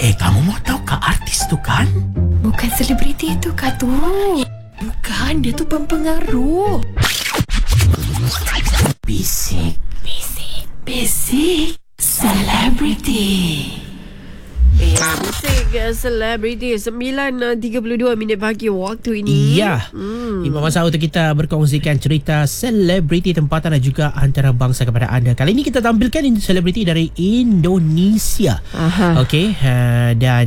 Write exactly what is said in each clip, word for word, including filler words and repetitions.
Eh, kamu mau tahu kah artis tu kan? Bukan selebriti itu kah tu? Bukan, dia tu pempengaruh. Bisik. Bisik. Bisik. Selebriti. Musik selebriti sembilan tiga puluh dua minit pagi waktu ini. Ya. Hmm. Ini masa untuk kita berkongsikan cerita selebriti tempatan dan juga antarabangsa kepada anda. Kali ini kita tampilkan selebriti dari Indonesia. Aha. Okey, uh, dan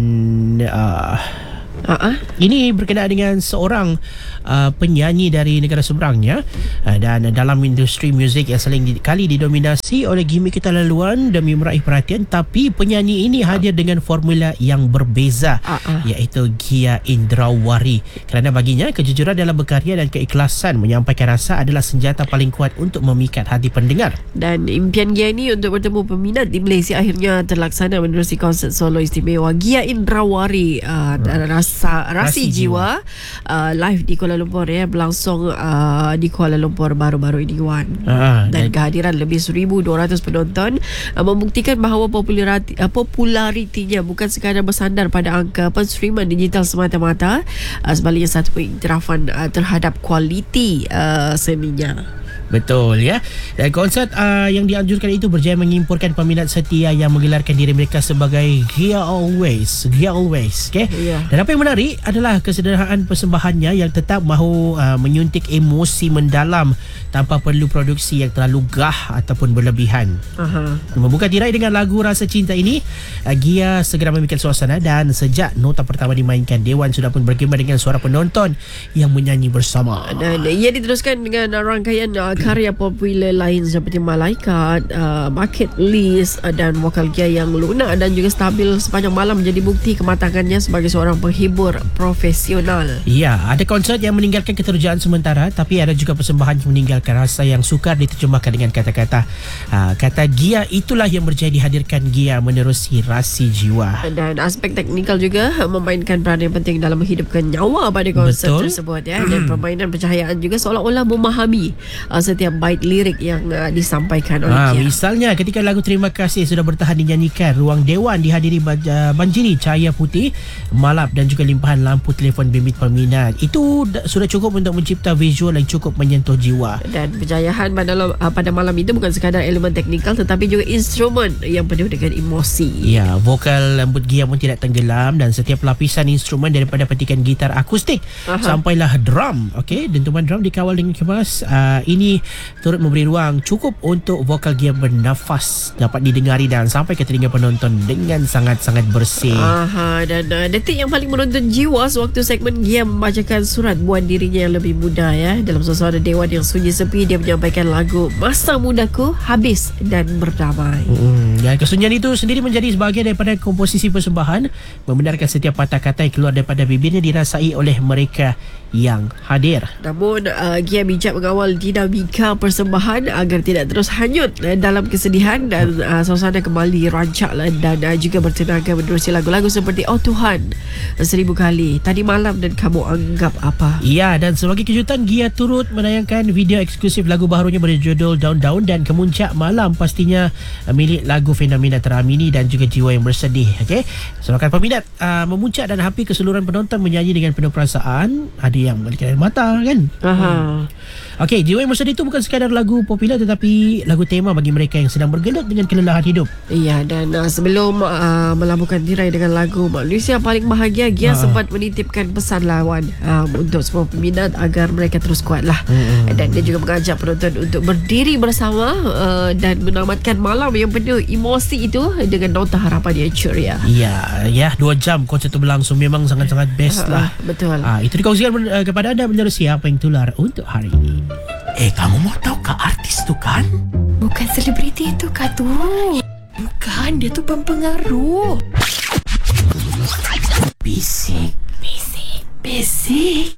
uh, Uh-huh. ini berkenaan dengan seorang uh, penyanyi dari negara seberangnya, uh, dan dalam industri muzik yang sering di, kali didominasi oleh gimmick ketelaluan demi meraih perhatian, tapi penyanyi ini hadir dengan formula yang berbeza, uh-huh. iaitu Gia Indrawari. Kerana baginya kejujuran dalam berkarya dan keikhlasan menyampaikan rasa adalah senjata paling kuat untuk memikat hati pendengar. Dan impian Gia ini untuk bertemu peminat di Malaysia akhirnya terlaksana menerusi konsert solo istimewa Gia Indrawari uh, hmm. rasa Rasi, Rasi Jiwa, Jiwa. Uh, live di Kuala Lumpur ya, berlangsung uh, di Kuala Lumpur baru-baru ini Wan. Uh, dan, dan kehadiran lebih seribu dua ratus penonton uh, membuktikan bahawa populariti, uh, popularitinya bukan sekadar bersandar pada angka penstriman digital semata-mata, uh, sebaliknya satu pengiktirafan uh, terhadap kualiti uh, seninya. Betul ya. Dan konsert uh, yang dianjurkan itu berjaya mengimpurkan peminat setia yang menggelarkan diri mereka sebagai Gia Always. Gia Always, okay? Yeah. Dan apa yang menarik adalah kesederhanaan persembahannya yang tetap mahu uh, menyuntik emosi mendalam tanpa perlu produksi yang terlalu gah ataupun berlebihan. Uh-huh. Membuka tirai dengan lagu Rasa Cinta ini, uh, Gia segera memikat suasana dan sejak nota pertama dimainkan, Dewan sudah pun bergema dengan suara penonton yang menyanyi bersama. Dan ia diteruskan dengan uh, rangkaian uh, karya popular lain seperti Malaikat, uh, Bucket List uh, dan vokal Gia yang lunak dan juga stabil sepanjang malam menjadi bukti kematangannya sebagai seorang penghibur profesional. Ya, ada konsert yang meninggalkan keterujaan sementara, tapi ada juga persembahan yang meninggalkan rasa yang sukar diterjemahkan dengan kata-kata. Uh, kata Gia itulah yang berjaya dihadirkan Gia menerusi Rasi Jiwa. Dan aspek teknikal juga memainkan peranan penting dalam menghidupkan nyawa pada konsert Betul. tersebut ya. Dan permainan pencahayaan juga seolah-olah memahami uh, setiap bait lirik yang uh, disampaikan oleh ha, Gia. Misalnya ketika lagu Terima Kasih sudah bertahan dinyanyikan, ruang Dewan dihadiri uh, banjiri cahaya putih, malap dan juga limpahan lampu telefon bimbit peminat. Itu d- sudah cukup untuk mencipta visual yang cukup menyentuh jiwa. Dan penjayahan pada, uh, pada malam itu bukan sekadar elemen teknikal tetapi juga instrumen yang penuh dengan emosi. Ya, vokal lembut Gia pun tidak tenggelam dan setiap lapisan instrumen daripada petikan gitar akustik Aha. sampailah drum, okey, dentuman drum dikawal dengan kemas. Uh, ini turut memberi ruang cukup untuk vokal Gia bernafas dapat didengari dan sampai ke telinga penonton dengan sangat-sangat bersih. Aha, dan uh, detik yang paling menonton jiwa sewaktu segmen Gia membacakan surat buat dirinya yang lebih muda ya. Dalam suasana dewan yang sunyi sepi, dia menyampaikan lagu Masa Mudaku Habis dan Berdamai. Hmm, dan kesunyian itu sendiri menjadi sebahagian daripada komposisi persembahan, membenarkan setiap patah kata yang keluar daripada bibirnya dirasai oleh mereka yang hadir. Namun uh, Gia bijak mengawal dinamika persembahan agar tidak terus hanyut uh, dalam kesedihan dan uh, suasana kembali rancak dan uh, juga bertenaga menerusi lagu-lagu seperti Oh Tuhan, Seribu Kali, Tadi Malam dan Kamu Anggap Apa. Ya, dan sebagai kejutan Gia turut menayangkan video eksklusif lagu barunya berjudul Down Down dan Kemuncak Malam, pastinya uh, milik lagu fenomena teramini dan juga jiwa yang bersedih. Okey, sebabkan peminat uh, memuncak dan hampir keseluruhan penonton menyanyi dengan penuh perasaan. Ada yang mengeluarkan air mata kan. Aha. Hmm. Okey, Jiwa yang Bersedih itu bukan sekadar lagu popular tetapi lagu tema bagi mereka yang sedang bergelut dengan kelelahan hidup. Iya, dan uh, sebelum uh, melabuhkan tirai dengan lagu Manusia Paling Bahagia, Gia uh. sempat menitipkan pesan lawan um, untuk semua peminat agar mereka terus kuatlah. Hmm. Dan dia juga mengajak penonton untuk berdiri bersama uh, dan menamatkan malam yang penuh emosi itu dengan nota harapan yang ceria. Iya, ya, dua jam konsert itu berlangsung, memang sangat-sangat best uh, lah. Betul. Uh, itu dikongsikan uh, kepada anda menerusi Apa Yang Tular untuk hari ini. Eh, kamu mau tahu kah artis tu kan? Bukan selebriti itu kah tu? Bukan, dia tu pempengaruh. Bisik. Bisik. Bisik.